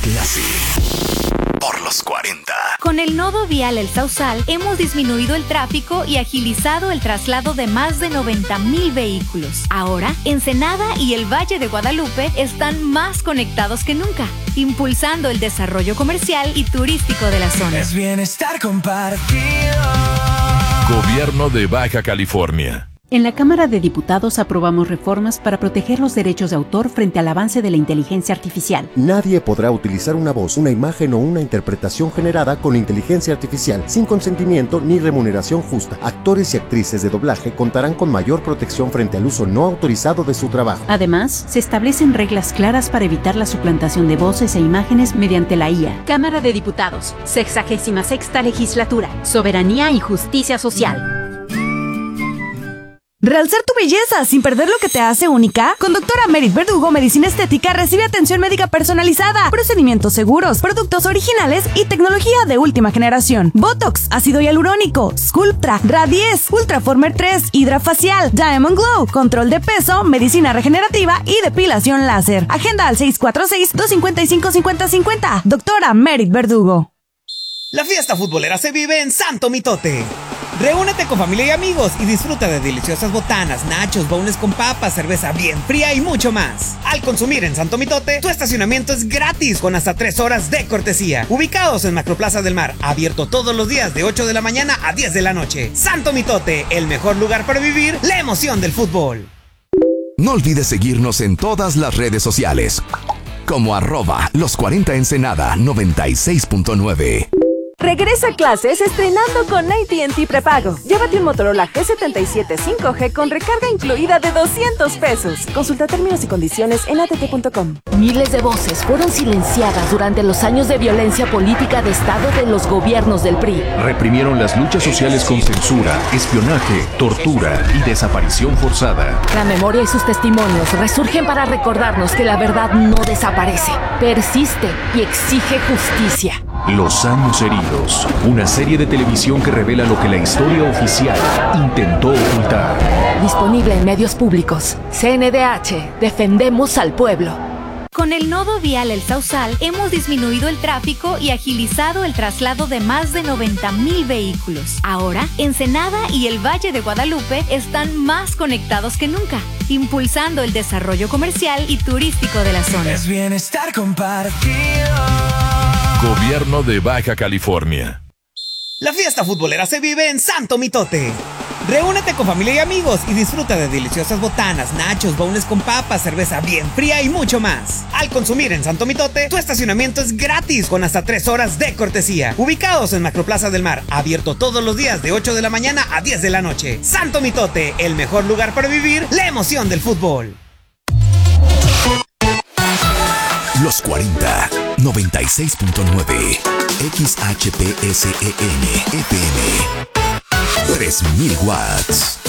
clase. Por los 40. Con el nodo vial El Sausal hemos disminuido el tráfico y agilizado el traslado de más de 90,000 vehículos. Ahora, Ensenada y el Valle de Guadalupe están más conectados que nunca, impulsando el desarrollo comercial y turístico de la zona. Es bienestar compartido. Gobierno de Baja California. En la Cámara de Diputados aprobamos reformas para proteger los derechos de autor frente al avance de la inteligencia artificial. Nadie podrá utilizar una voz, una imagen o una interpretación generada con inteligencia artificial sin consentimiento ni remuneración justa. Actores y actrices de doblaje contarán con mayor protección frente al uso no autorizado de su trabajo. Además, se establecen reglas claras para evitar la suplantación de voces e imágenes mediante la IA. Cámara de Diputados, 66ª Legislatura, Soberanía y Justicia Social. ¿Realzar tu belleza sin perder lo que te hace única? Con Doctora Merit Verdugo Medicina Estética recibe atención médica personalizada, procedimientos seguros, productos originales y tecnología de última generación. Botox, ácido hialurónico, Sculptra, Radies, Ultraformer 3, Hidrafacial, Diamond Glow, control de peso, medicina regenerativa y depilación láser. Agenda al 646-255-5050. Doctora Merit Verdugo. La fiesta futbolera se vive en Santo Mitote. Reúnete con familia y amigos y disfruta de deliciosas botanas, nachos, boneless con papas, cerveza bien fría y mucho más. Al consumir en Santo Mitote, tu estacionamiento es gratis con hasta 3 horas de cortesía. Ubicados en Macroplaza del Mar, abierto todos los días de 8 de la mañana a 10 de la noche. Santo Mitote, el mejor lugar para vivir la emoción del fútbol. No olvides seguirnos en todas las redes sociales como @los40 Ensenada 96.9. Regresa a clases estrenando con AT&T Prepago. Llévate un Motorola G77 5G con recarga incluida de $200. Consulta términos y condiciones en att.com. Miles de voces fueron silenciadas durante los años de violencia política de Estado de los gobiernos del PRI. Reprimieron las luchas sociales con censura, espionaje, tortura y desaparición forzada. La memoria y sus testimonios resurgen para recordarnos que la verdad no desaparece, persiste y exige justicia. Los años heridos, una serie de televisión que revela lo que la historia oficial intentó ocultar. Disponible en medios públicos. CNDH, defendemos al pueblo. Con el nodo vial El Sausal hemos disminuido el tráfico y agilizado el traslado de más de 90,000 vehículos. Ahora, Ensenada y el Valle de Guadalupe están más conectados que nunca, impulsando el desarrollo comercial y turístico de la zona. Es bienestar compartido. Gobierno de Baja California. La fiesta futbolera se vive en Santo Mitote. Reúnete con familia y amigos y disfruta de deliciosas botanas, nachos, boneless con papas, cerveza bien fría y mucho más. Al consumir en Santo Mitote, tu estacionamiento es gratis con hasta 3 horas de cortesía. Ubicados en Macroplaza del Mar, abierto todos los días de 8 de la mañana a 10 de la noche. Santo Mitote, el mejor lugar para vivir la emoción del fútbol. Los 40 96.9 XHPSEN FM 3000 watts.